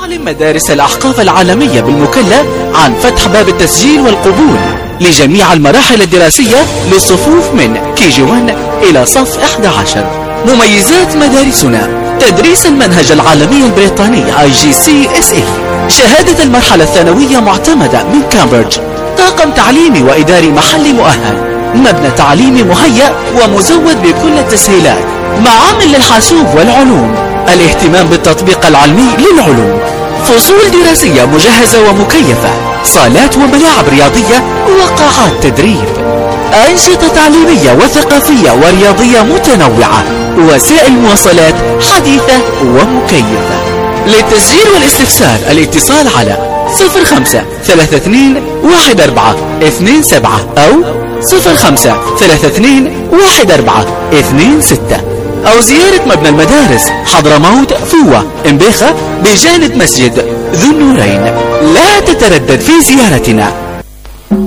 تعلن مدارس الأحقاف العالمية بالمكلا عن فتح باب التسجيل والقبول لجميع المراحل الدراسية للصفوف من KG1 إلى صف 11. مميزات مدارسنا: تدريس المنهج العالمي البريطاني IGCSE، شهادة المرحلة الثانوية معتمدة من كامبريدج، طاقم تعليمي وإداري محلي مؤهل، مبنى تعليمي مهيأ ومزود بكل التسهيلات، معامل للحاسوب والعلوم، الاهتمام بالتطبيق العلمي للعلوم، فصول دراسية مجهزة ومكيفة، صالات وملاعب رياضية وقاعات تدريب، أنشطة تعليمية وثقافية ورياضية متنوعة، وسائل مواصلات حديثة ومكيفة. للتسجيل والاستفسار الاتصال على 05321427 أو 05321426 أو زيارة مبنى المدارس حضرموت فوة إمبيخة بجانب مسجد ذو النورين. لا تتردد في زيارتنا.